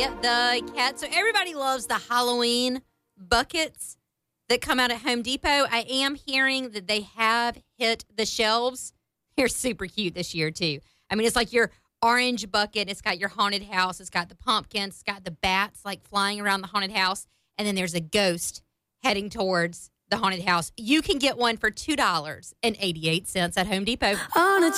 the cat. So everybody loves the Halloween buckets that come out at Home Depot. I am hearing that they have hit the shelves. They're super cute this year, too. I mean, it's like your orange bucket. It's got your haunted house. It's got the pumpkins. It's got the bats, like, flying around the haunted house. And then there's a ghost heading towards the haunted house. You can get one for $2.88 at Home Depot. On a